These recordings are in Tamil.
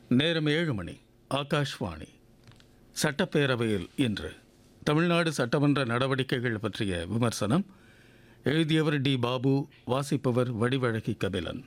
நேரம் 7 மணி. ஆகாஷ்வாணி. சட்டப்பேரவையில் இன்று தமிழ்நாடு சட்டமன்ற நடவடிக்கைகள் பற்றிய விமர்சனம். எழுதியவர் டி. பாபு. வாசிப்பவர் வடிவழகி கபிலன்.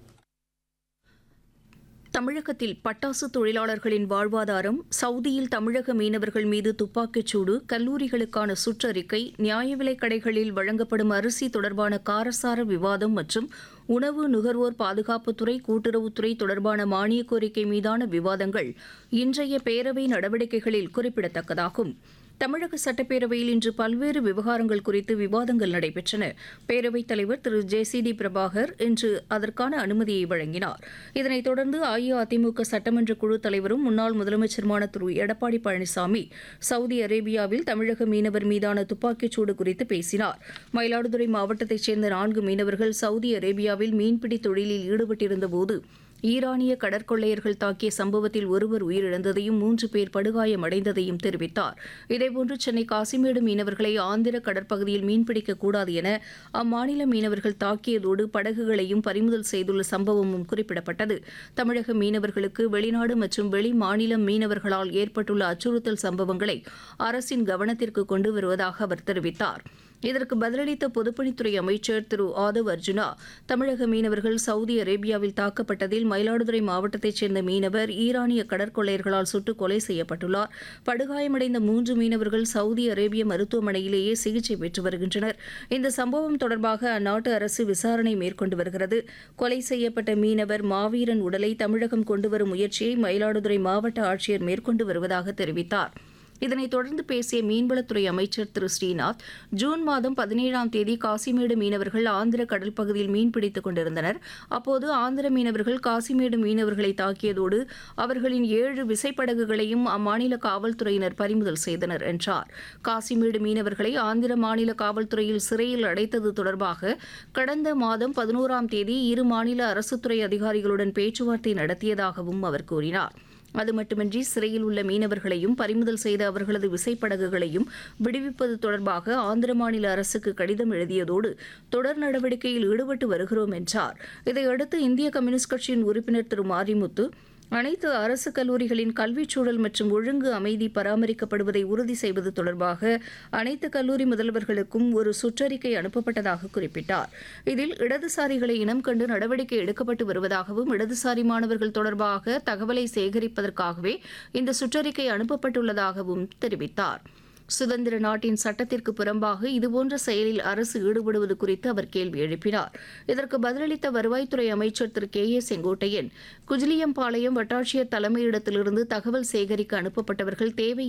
தமிழகத்தில் பட்டாசு தொழிலாளர்களின் வாழ்வாதாரம், சவுதியில் தமிழக மீனவர்கள் மீது துப்பாக்கிச்சூடு, கல்லூரிகளுக்கான சுற்றறிக்கை, நியாய விலைக் கடைகளில் வழங்கப்படும் அரிசி தொடர்பான காரசார விவாதம் மற்றும் உணவு நுகர்வோர் பாதுகாப்புத்துறை, கூட்டுறவுத்துறை தொடர்பான மானியக் கோரிக்கை மீதான விவாதங்கள் இன்றைய பேரவை நடவடிக்கைகளில் குறிப்பிடத்தக்கதாகும். தமிழக சட்டப்பேரவையில் இன்று பல்வேறு விவகாரங்கள் குறித்து விவாதங்கள் நடைபெற்றன. பேரவைத் தலைவர் திரு ஜே.சி.டி. பிரபாகர் இன்று அதற்கான அனுமதியை வழங்கினார். இதனைத் தொடர்ந்து அஇஅதிமுக சட்டமன்ற குழு தலைவரும் முன்னாள் முதலமைச்சருமான திரு எடப்பாடி பழனிசாமி சவுதி அரேபியாவில் தமிழக மீனவர் மீதான துப்பாக்கிச்சூடு குறித்து பேசினார். மயிலாடுதுறை மாவட்டத்தைச் சேர்ந்த 4 மீனவர்கள் சவுதி அரேபியாவில் மீன்பிடி தொழிலில் ஈடுபட்டிருந்தபோது ஈரானிய கடற்கொள்ளையர்கள் தாக்கிய சம்பவத்தில் ஒருவர் உயிரிழந்ததையும் 3 பேர் படுகாயமடைந்ததையும் தெரிவித்தார். இதேபோன்று சென்னை காசிமேடு மீனவர்களை ஆந்திர கடற்பகுதியில் மீன்பிடிக்கக்கூடாது என அம்மாநில மீனவர்கள் தாக்கியதோடு படகுகளையும் பறிமுதல் செய்துள்ள சம்பவமும் குறிப்பிடப்பட்டது. தமிழக மீனவர்களுக்கு வெளிநாடு மற்றும் வெளி மாநில மீனவர்களால் ஏற்பட்டுள்ள அச்சுறுத்தல் சம்பவங்களை அரசின் கவனத்திற்கு கொண்டு வருவதாக அவர் தெரிவித்தார். இதற்கு பதிலளித்த பொதுப்பணித்துறை அமைச்சர் திரு ஆதவ் அர்ஜுனா, தமிழக மீனவர்கள் சவுதி அரேபியாவில் தாக்கப்பட்டதில் மயிலாடுதுறை மாவட்டத்தைச் சேர்ந்த மீனவர் ஈரானிய கடற்கொள்ளையர்களால் சுட்டுக் கொலை செய்யப்பட்டுள்ளார். படுகாயமடைந்த 3 மீனவர்கள் சவுதி அரேபிய மருத்துவமனையிலேயே சிகிச்சை பெற்று வருகின்றனர். இந்த சம்பவம் தொடர்பாக அந்நாட்டு அரசு விசாரணை மேற்கொண்டு வருகிறது. கொலை செய்யப்பட்ட மீனவர் மாவீரன் உடலை தமிழகம் கொண்டுவரும் முயற்சியை மயிலாடுதுறை மாவட்ட ஆட்சியர் மேற்கொண்டு வருவதாக தெரிவித்தார். இதனைத் தொடர்ந்து பேசிய மீன்வளத்துறை அமைச்சர் திரு ஸ்ரீநாத், ஜூன் மாதம் 17ஆம் தேதி காசிமேடு மீனவர்கள் ஆந்திர கடல் பகுதியில் மீன்பிடித்துக் கொண்டிருந்தனர். அப்போது ஆந்திர மீனவர்கள் காசிமேடு மீனவர்களை தாக்கியதோடு அவர்களின் 7 விசைப்படகுகளையும் அம்மாநில காவல்துறையினர் பறிமுதல் செய்தனர் என்றார். காசிமேடு மீனவர்களை ஆந்திர மாநில காவல்துறையில் சிறையில் அடைத்தது தொடர்பாக கடந்த மாதம் 11ஆம் தேதி இரு மாநில அரசுத்துறை அதிகாரிகளுடன் பேச்சுவார்த்தை நடத்தியதாகவும் அவர் கூறினார். அது மட்டுமின்றி சிறையில் உள்ள மீனவர்களையும் பறிமுதல் செய்த அவர்களது விசைப்படகுகளையும் விடுவிப்பது தொடர்பாக ஆந்திர மாநில அரசுக்கு கடிதம் எழுதியதோடு தொடர் நடவடிக்கையில் ஈடுபட்டு வருகிறோம் என்றார். இதையடுத்து இந்திய கம்யூனிஸ்ட் கட்சியின் உறுப்பினர் திரு மாரிமுத்து, அனைத்து அரசு கல்லூரிகளின் கல்விச் சூழல் மற்றும் ஒழுங்கு அமைதி பராமரிக்கப்படுவதை உறுதி செய்வது தொடர்பாக அனைத்து கல்லூரி முதல்வர்களுக்கும் ஒரு சுற்றறிக்கை அனுப்பப்பட்டதாக குறிப்பிட்டார். இதில் இடதுசாரிகளை இனம் கண்டு நடவடிக்கை எடுக்கப்பட்டு வருவதாகவும், இடதுசாரி மாணவர்கள் தொடர்பாக தகவலை சேகரிப்பதற்காகவே இந்த சுற்றறிக்கை அனுப்பப்பட்டுள்ளதாகவும் தெரிவித்தார். சுதந்திர நாட்டின் சட்டத்திற்கு புறம்பாக இதுபோன்ற செயலில் அரசு ஈடுபடுவது குறித்து அவர் கேள்வி எழுப்பினார். இதற்கு பதிலளித்த வருவாய்த்துறை அமைச்சர் திரு கே.ஏ. செங்கோட்டையன், குஜிலியம்பாளையம் வட்டாட்சியர் தலைமையிடத்திலிருந்து தகவல் சேகரிக்க அனுப்பப்பட்டவர்கள் தேவை